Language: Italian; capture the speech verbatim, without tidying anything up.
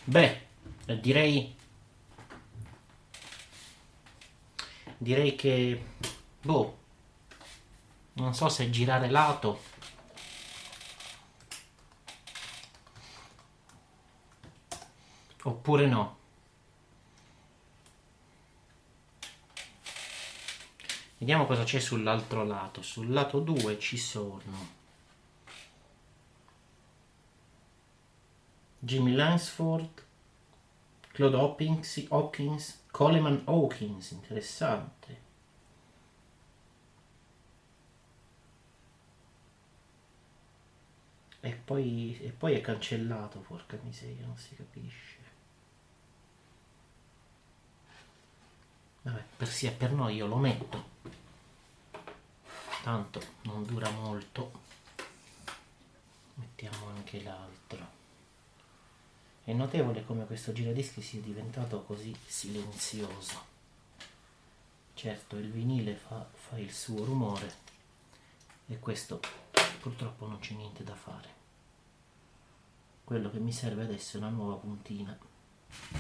Beh, direi direi che boh, non so se girare lato oppure no. Vediamo cosa c'è sull'altro lato. Sul lato due ci sono Jimmy Lansford, Claude Hopkins, Hawkins, Coleman Hawkins, interessante. E poi, e poi è cancellato, porca miseria, non si capisce. Vabbè, per sì e per no io lo metto. Tanto non dura molto. Mettiamo anche l'altro. È notevole come questo giradischi sia diventato così silenzioso. Certo, il vinile fa, fa il suo rumore e questo purtroppo non c'è niente da fare. Quello che mi serve adesso è una nuova puntina.